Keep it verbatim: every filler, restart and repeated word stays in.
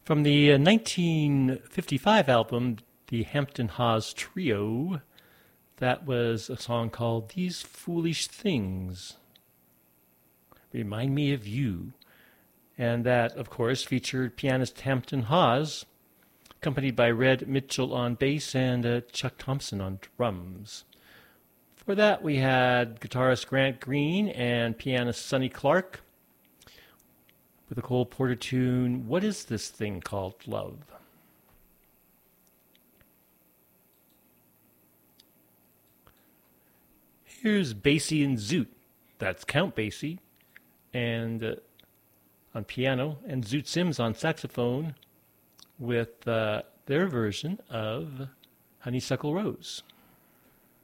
From the uh, nineteen fifty-five album, the Hampton Hawes Trio, that was a song called These Foolish Things Remind Me of You. And that, of course, featured pianist Hampton Hawes, accompanied by Red Mitchell on bass and uh, Chuck Thompson on drums. For that, we had guitarist Grant Green and pianist Sonny Clark with a Cole Porter tune, What Is This Thing Called Love? Here's Basie and Zoot. That's Count Basie, and uh, on piano, and Zoot Sims on saxophone with uh, their version of Honeysuckle Rose.